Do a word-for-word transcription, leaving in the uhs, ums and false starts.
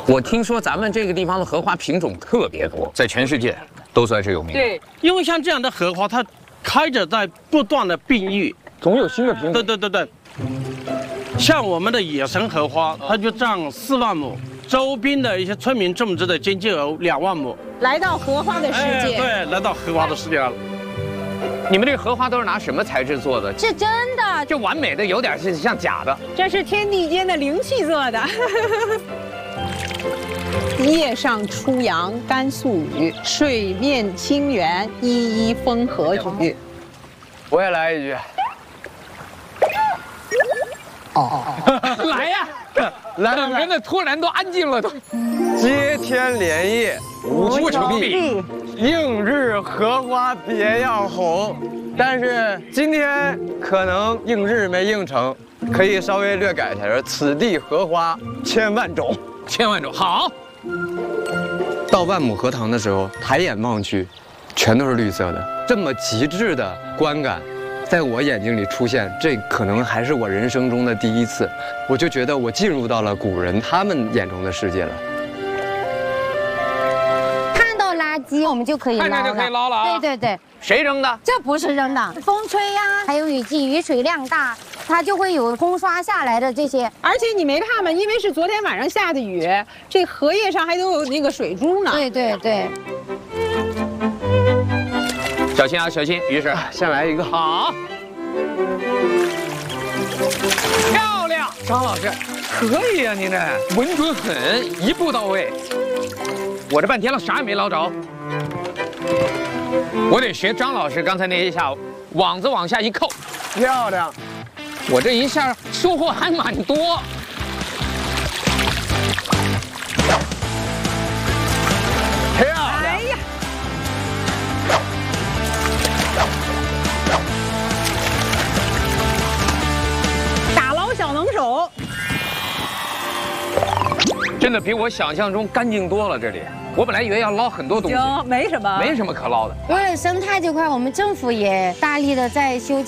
我听说咱们这个地方的荷花品种特别多，在全世界都算是有名。 对，因为像这样的荷花，它开着在不断的变异， 总有新的品种。 对对对对。像我们的野生荷花，它就占四万亩，周边的一些村民种植的将近有两万亩。 来到荷花的世界， 哎、对，来到荷花的世界了。 你们这个荷花都是拿什么材质做的？ 是真的， 就完美的有点是像假的。 这是天地间的灵气做的。叶上初阳甘肃语，水面清源依依风和语。 我也来一句。 哦， 来呀！来了，人家突然都安静了都。 接天莲叶无穷碧，映日荷花别样红。但是今天可能映日没映成，可以稍微略改一下，说此地荷花千万种， 千万种。好。 到万亩荷塘的时候，抬眼望去，全都是绿色的，这么极致的观感。在我眼睛里出现，这可能还是我人生中的第一次，我就觉得我进入到了古人他们眼中的世界了。 看到垃圾我们就可以捞了， 看着就可以捞了啊！ 对对对， 谁扔的？ 这不是扔的，风吹呀、啊，还有雨季，雨水量大，它就会有冲刷下来的这些。 而且你没看吗？因为是昨天晚上下的雨，这荷叶上还都有那个水珠呢。 对对对。 小心啊，小心！于是先来一个， 好，漂亮，张老师，可以啊，您这稳准狠，一步到位。我这半天了，啥也没捞着。我得学张老师刚才那一下，网子往下一扣， 漂亮。 我这一下收获还蛮多。漂亮！ 哎呀！打捞小能手， 真的比我想象中干净多了。这里，我本来以为要捞很多东西， 行，没什么， 没什么可捞的。 为了生态这块，我们政府也大力的在修建。